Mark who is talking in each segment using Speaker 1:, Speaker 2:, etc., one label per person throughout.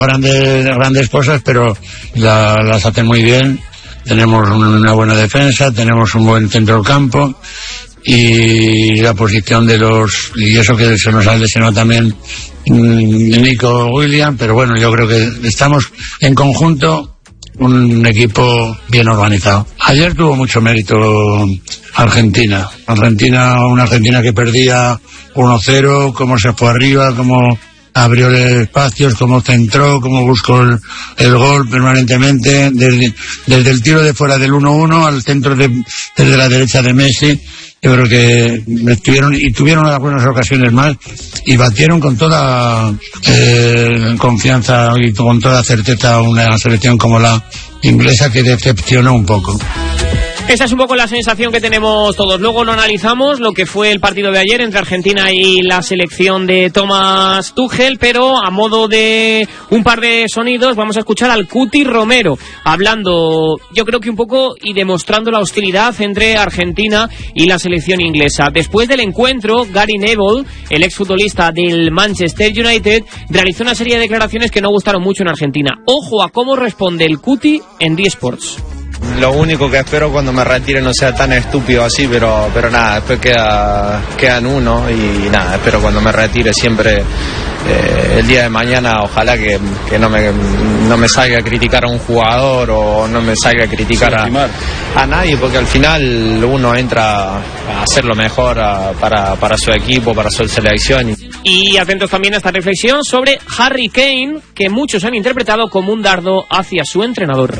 Speaker 1: grandes cosas, pero las hacen muy bien. Tenemos una buena defensa, tenemos un buen centro del campo y la posición y eso que se nos ha lesionado también Nico Williams, pero bueno, yo creo que estamos en conjunto un equipo bien organizado. Ayer tuvo mucho mérito Argentina, una Argentina que perdía 1-0, cómo se fue arriba, cómo abrió espacios, cómo centró, cómo buscó el gol permanentemente, desde el tiro de fuera del 1-1 al centro desde la derecha de Messi. Yo creo que tuvieron algunas ocasiones más y batieron con toda confianza y con toda certeza una selección como la inglesa, que decepcionó un poco.
Speaker 2: Esa es un poco la sensación que tenemos todos. Luego lo analizamos, lo que fue el partido de ayer entre Argentina y la selección de Thomas Tuchel, pero a modo de un par de sonidos vamos a escuchar al Cuti Romero hablando, yo creo que un poco y demostrando la hostilidad entre Argentina y la selección inglesa. Después del encuentro, Gary Neville, el exfutbolista del Manchester United, realizó una serie de declaraciones que no gustaron mucho en Argentina. Ojo a cómo responde el Cuti en D-Sports.
Speaker 3: Lo único que espero cuando me retire no sea tan estúpido así, pero nada, después quedan uno y nada, espero cuando me retire siempre el día de mañana, ojalá que no me salga a criticar a un jugador o no me salga a criticar a nadie, porque al final uno entra a hacer lo mejor para su equipo, para su selección.
Speaker 2: Y atentos también a esta reflexión sobre Harry Kane, que muchos han interpretado como un dardo hacia su entrenador.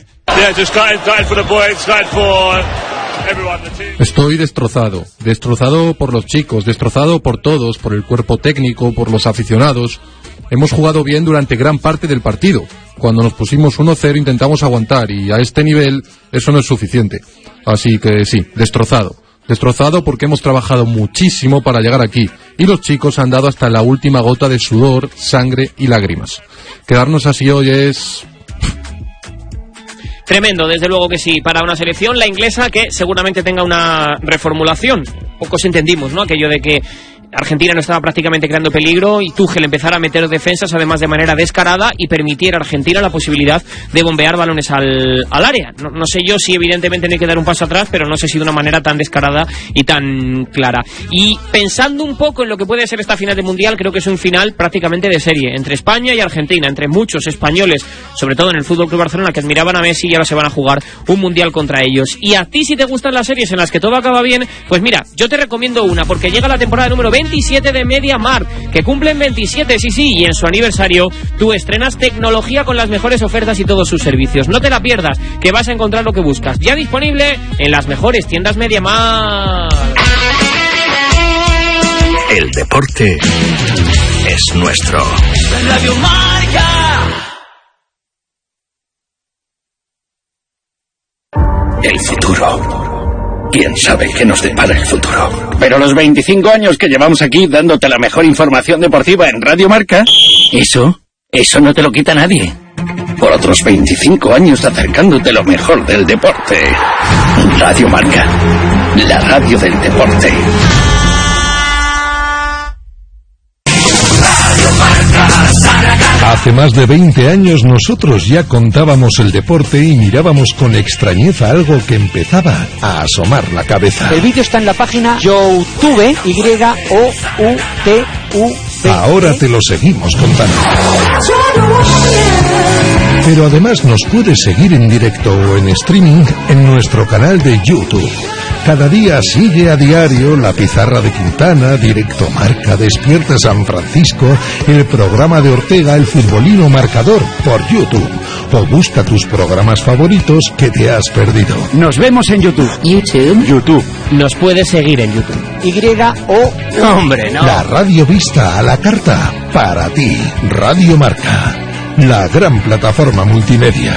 Speaker 4: Estoy destrozado por los chicos, destrozado por todos, por el cuerpo técnico, por los aficionados. Hemos jugado bien durante gran parte del partido. Cuando nos pusimos 1-0 intentamos aguantar y a este nivel eso no es suficiente. Así que sí, destrozado porque hemos trabajado muchísimo para llegar aquí y los chicos han dado hasta la última gota de sudor, sangre y lágrimas. Quedarnos así hoy es...
Speaker 2: Tremendo, desde luego que sí, para una selección, la inglesa, que seguramente tenga una reformulación. Pocos entendimos, ¿no? Aquello de que Argentina no estaba prácticamente creando peligro y Tuchel empezara a meter defensas además de manera descarada y permitiera a Argentina la posibilidad de bombear balones al área. No sé yo si evidentemente no hay que dar un paso atrás, pero no sé si de una manera tan descarada y tan clara. Y pensando un poco en lo que puede ser esta final de Mundial, creo que es un final prácticamente de serie entre España y Argentina, entre muchos españoles, sobre todo en el FC Barcelona, que admiraban a Messi y ahora se van a jugar un Mundial contra ellos. Y a ti, si te gustan las series en las que todo acaba bien, pues mira, yo te recomiendo una, porque llega la temporada número 27 de MediaMarkt, que cumplen 27, sí, y en su aniversario tú estrenas tecnología con las mejores ofertas y todos sus servicios. No te la pierdas, que vas a encontrar lo que buscas. Ya disponible en las mejores tiendas MediaMarkt.
Speaker 5: El deporte es nuestro.
Speaker 6: Radio Marca.
Speaker 5: El futuro. ¿Quién sabe qué nos depara el futuro?
Speaker 7: Pero los 25 años que llevamos aquí dándote la mejor información deportiva en Radio Marca, eso no te lo quita nadie.
Speaker 5: Por otros 25 años acercándote lo mejor del deporte. Radio Marca, la radio del deporte.
Speaker 8: Hace más de 20 años nosotros ya contábamos el deporte y mirábamos con extrañeza algo que empezaba a asomar la cabeza.
Speaker 9: El vídeo está en la página YouTube, YOUTV.
Speaker 8: Ahora te lo seguimos contando. Pero además nos puedes seguir en directo o en streaming en nuestro canal de YouTube. Cada día sigue a diario La Pizarra de Quintana, Directo Marca, Despierta San Francisco, el programa de Ortega, El Futbolino Marcador, por YouTube. O busca tus programas favoritos que te has perdido.
Speaker 7: Nos vemos en YouTube. YouTube.
Speaker 2: Nos puedes seguir en YouTube.
Speaker 7: ¡Hombre, no!
Speaker 8: La radio vista a la carta, para ti. Radio Marca, la gran plataforma multimedia.